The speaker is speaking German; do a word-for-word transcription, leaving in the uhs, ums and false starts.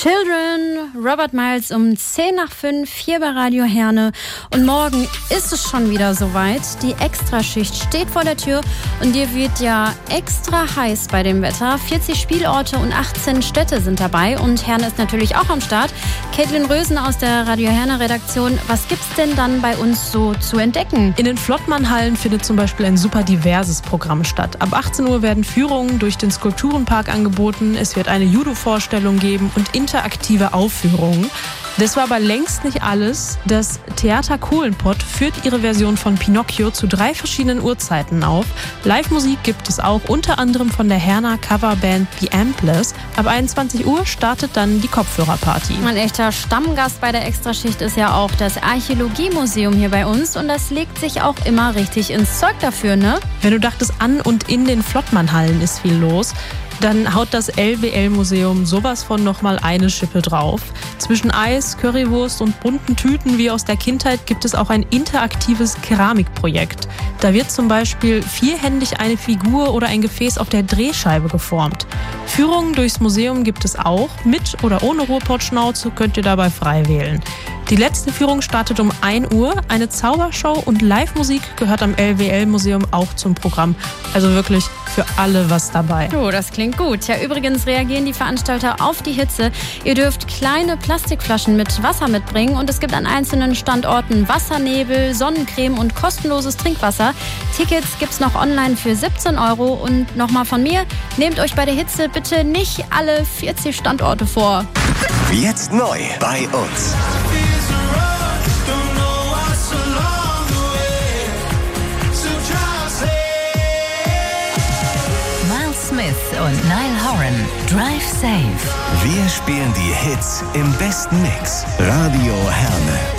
Children, Robert Miles um zehn nach fünf, hier bei Radio Herne. Und morgen ist es schon wieder soweit. Die Extraschicht steht vor der Tür und dir wird ja extra heiß bei dem Wetter. vierzig Spielorte und achtzehn Städte sind dabei und Herne ist natürlich auch am Start. Caitlin Rösen aus der Radio Herne Redaktion. Was gibt's denn dann bei uns so zu entdecken? In den Flottmannhallen findet zum Beispiel ein super diverses Programm statt. Ab achtzehn Uhr werden Führungen durch den Skulpturenpark angeboten. Es wird eine Judo-Vorstellung geben und interaktive Aufführungen. Das war aber längst nicht alles. Das Theater Kohlenpott führt ihre Version von Pinocchio zu drei verschiedenen Uhrzeiten auf. Live-Musik gibt es auch, unter anderem von der Herner Coverband The Ampless. Ab einundzwanzig Uhr startet dann die Kopfhörerparty. Ein echter Stammgast bei der Extraschicht ist ja auch das Archäologiemuseum hier bei uns und das legt sich auch immer richtig ins Zeug dafür, ne? Wenn du dachtest, an und in den Flottmannhallen ist viel los, dann haut das L W L-Museum sowas von nochmal eine Schippe drauf. Zwischen Eis, Currywurst und bunten Tüten wie aus der Kindheit gibt es auch ein interaktives Keramikprojekt. Da wird zum Beispiel vierhändig eine Figur oder ein Gefäß auf der Drehscheibe geformt. Führungen durchs Museum gibt es auch. Mit oder ohne Ruhrpottschnauze könnt ihr dabei frei wählen. Die letzte Führung startet um ein Uhr. Eine Zaubershow und Live-Musik gehört am L W L-Museum auch zum Programm. Also wirklich für alle was dabei. Oh, das klingt gut. Ja, übrigens reagieren die Veranstalter auf die Hitze. Ihr dürft kleine Plastikflaschen mit Wasser mitbringen und es gibt an einzelnen Standorten Wassernebel, Sonnencreme und kostenloses Trinkwasser. Tickets gibt's noch online für siebzehn Euro. Und nochmal von mir, nehmt euch bei der Hitze bitte nicht alle vierzig Standorte vor. Jetzt neu bei uns. Smith und Niall Horan, Drive Safe. Wir spielen die Hits im besten Mix. Radio Herne.